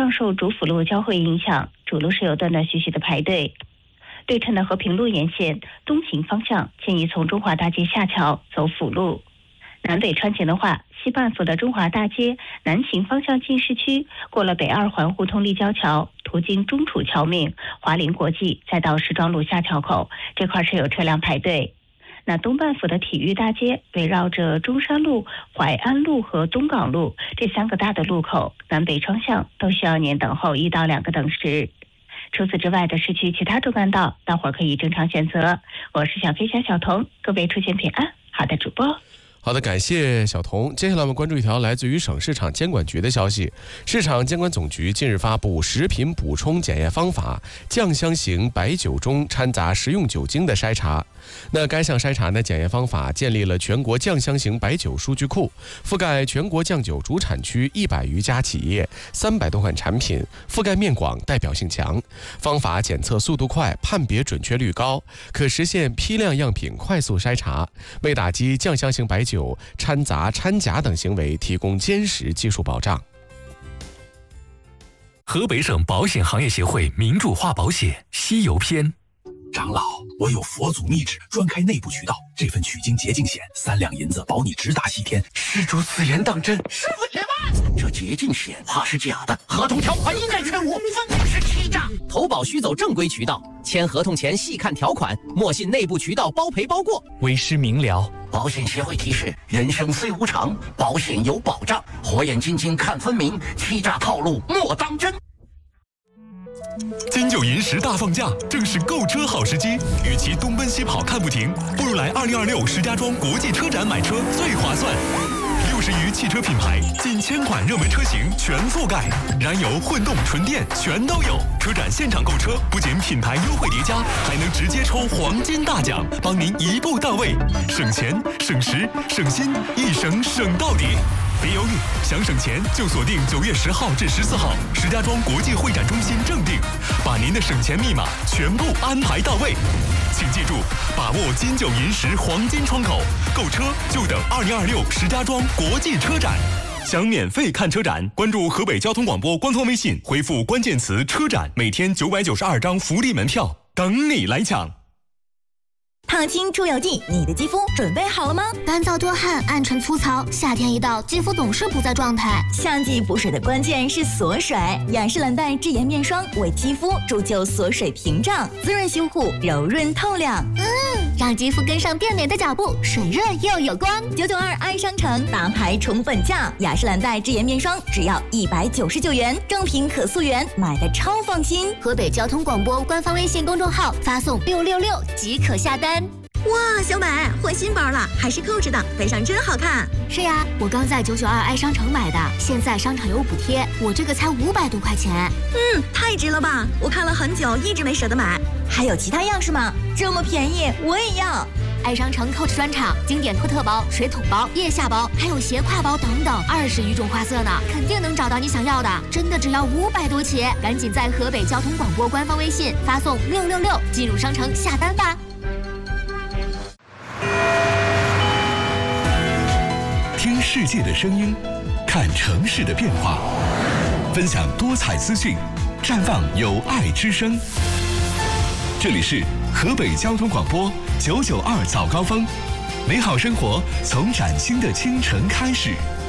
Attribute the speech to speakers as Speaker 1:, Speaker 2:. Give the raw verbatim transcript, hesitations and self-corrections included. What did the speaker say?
Speaker 1: 上受主辅路交汇影响，主路是有断断续续的排队。对称的和平路沿线东行方向建议从中华大街下桥走辅路。南北穿行的话，西半府的中华大街南行方向进市区，过了北二环互通立交桥，途经中储侨命、华林国际，再到石庄路下桥口，这块是有车辆排队。那东半府的体育大街围绕着中山路、淮安路和东港路这三个大的路口，南北双向都需要您等候一到两个等时。除此之外的市区其他主干道，大伙儿可以正常选择。我是小飞侠小童，各位出行平安。好的，主播。
Speaker 2: 好的，感谢小童。接下来我们关注一条来自于省市场监管局的消息。市场监管总局近日发布食品补充检验方法酱香型白酒中掺杂食用酒精的筛查。那该项筛查呢，检验方法建立了全国酱香型白酒数据库，覆盖全国酱酒主产区一百余家企业，三百多款产品，覆盖面广，代表性强。方法检测速度快，判别准确率高，可实现批量样品快速筛查，为打击酱香型白酒掺杂掺假等行为提供坚实技术保障。
Speaker 3: 河北省保险行业协会民主化保险西游篇。
Speaker 4: 长老，我有佛祖密旨，专开内部渠道，这份取经捷径险，三两银子保你直达西天。
Speaker 5: 施主此言当真？
Speaker 4: 师傅且慢，这捷径险怕是假的，合同条款一概全无，分明是欺诈。
Speaker 5: 投保需走正规渠道，签合同前细看条款，莫信内部渠道包赔包过。
Speaker 3: 为师明了。
Speaker 4: 保险协会提示：人生虽无常，保险有保障，火眼金睛看分明，欺诈套路莫当真。
Speaker 3: 金九银十大放价，正是购车好时机。与其东奔西跑看不停，不如来二零二六石家庄国际车展买车最划算。六十余汽车品牌，近千款热门车型全覆盖，燃油、混动、纯电全都有。车展现场购车，不仅品牌优惠叠加，还能直接抽黄金大奖，帮您一步到位，省钱、省时、省心，一省省到底。别犹豫，想省钱就锁定九月十号至十四号石家庄国际会展中心正定，把您的省钱密码全部安排到位。请记住，把握金九银十黄金窗口，购车就等二零二六石家庄国际车展。想免费看车展，关注河北交通广播官方微信，回复关键词“车展”，每天九百九十二张福利门票等你来抢。
Speaker 6: 烫青出油剂，你的肌肤准备好了吗？
Speaker 7: 干燥多汗、暗沉粗糙，夏天一到，肌肤总是不在状态。
Speaker 6: 夏季补水的关键是锁水，雅诗兰黛智妍面霜为肌肤铸就锁水屏障，滋润修护，柔润透亮。
Speaker 7: 嗯，让肌肤跟上变美的脚步，水润又有光。
Speaker 6: 九九二爱商城大牌宠粉价，雅诗兰黛智妍面霜只要一百九十九元，正品可溯源，买的超放心。
Speaker 7: 河北交通广播官方微信公众号发送六六六即可下单。
Speaker 6: 哇，小美换新包了，还是 Coach 的，背上真好看。
Speaker 7: 是呀，我刚在九九二爱商城买的，现在商场有补贴，我这个才五百多块钱。
Speaker 6: 嗯，太值了吧！我看了很久，一直没舍得买。还有其他样式吗？这么便宜，我也要。
Speaker 7: 爱商城 Coach 专场，经典托特包、水桶包、腋下包，还有斜挎包等等，二十余种花色呢，肯定能找到你想要的。真的只要五百多起，赶紧在河北交通广播官方微信发送六六六进入商城下单吧。
Speaker 3: 听世界的声音，看城市的变化，分享多彩资讯，绽放有爱之声。这里是河北交通广播九九二早高峰，美好生活从崭新的清晨开始。